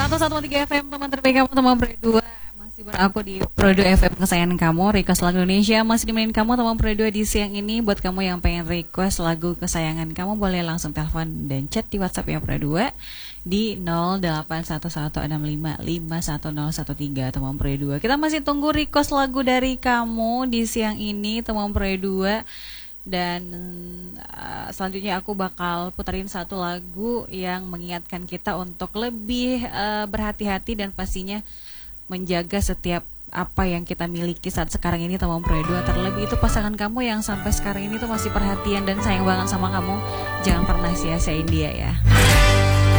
101,3 FM teman terbaik kamu teman Pro 2. Masih beraku di Pro 2 FM kesayangan kamu. Request lagu Indonesia masih dimainin kamu teman Pro 2 di siang ini. Buat kamu yang pengen request lagu kesayangan kamu, boleh langsung telepon dan chat di WhatsApp yang Pro 2 di 081165511013 teman Pro 2. Kita masih tunggu request lagu dari kamu di siang ini teman Pro 2. Dan selanjutnya aku bakal putarin satu lagu yang mengingatkan kita untuk lebih berhati-hati dan pastinya menjaga setiap apa yang kita miliki saat sekarang ini teman Pro 2. Terlebih itu pasangan kamu yang sampai sekarang ini tuh masih perhatian dan sayang banget sama kamu. Jangan pernah sia-siain dia ya.